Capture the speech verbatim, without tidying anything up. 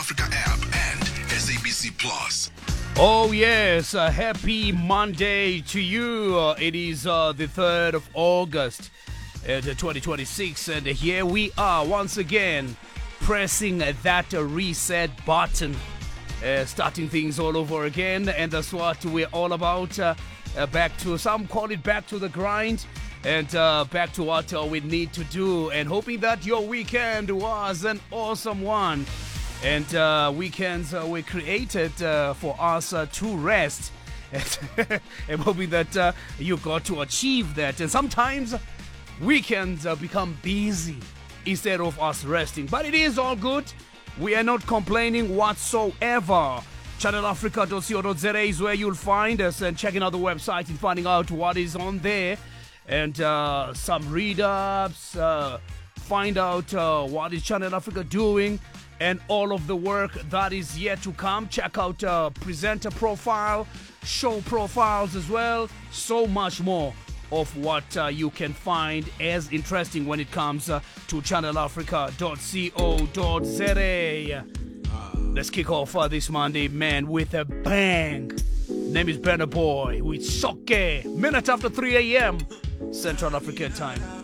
Africa app and S A B C Plus. Oh yes, a happy Monday to you. Uh, it is uh, the third of August, uh, twenty twenty-six, and here we are once again pressing that uh, reset button, uh, starting things all over again, and that's what we're all about. Uh, uh, back to, some call it back to the grind, and uh, back to what uh, we need to do, and hoping that your weekend was an awesome one. And uh, weekends uh, were created uh, for us uh, to rest. And I'm hoping that uh, you got to achieve that. And sometimes weekends uh, become busy instead of us resting. But it is all good. We are not complaining whatsoever. channel africa dot co dot za is where you'll find us, and checking out the website and finding out what is on there. And uh, some read-ups, uh, find out uh, what is Channel Africa doing, and all of the work that is yet to come. Check out uh, presenter profile, show profiles as well. So much more of what uh, you can find as interesting when it comes uh, to channel africa dot co dot za. Let's kick off uh, this Monday, man, with a bang. Name is Burna Boy with Soke. Minute after three a.m. Central African time.